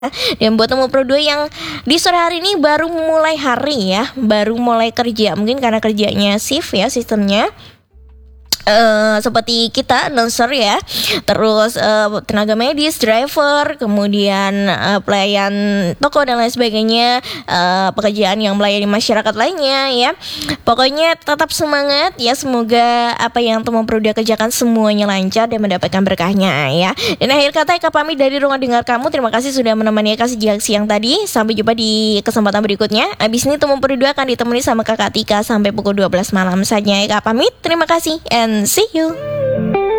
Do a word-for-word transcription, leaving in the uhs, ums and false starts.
Dan buat teman pro dua yang di sore hari ini baru mulai hari ya, baru mulai kerja, mungkin karena kerjanya shift ya sistemnya. Uh, seperti kita announcer ya, terus uh, tenaga medis, driver, kemudian uh, pelayan toko dan lain sebagainya, uh, pekerjaan yang melayani masyarakat lainnya ya. Pokoknya tetap semangat ya, semoga apa yang teman Peruda kerjakan semuanya lancar dan mendapatkan berkahnya ya. Dan akhir kata Eka pamit dari ruang dengar kamu. Terima kasih sudah menemani Eka sejak siang tadi. Sampai jumpa di kesempatan berikutnya. Abis ini teman Peruda akan ditemani sama Kakak Tika sampai pukul dua belas malam saja. Eka pamit, terima kasih and see you.